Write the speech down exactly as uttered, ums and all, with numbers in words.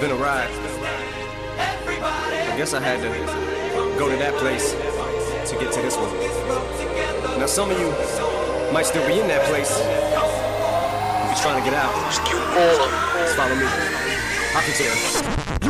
been a ride. I guess I had to go to that place to get to this one. Now some of you might still be in that place. If you're trying to get out, just follow me. I can tell.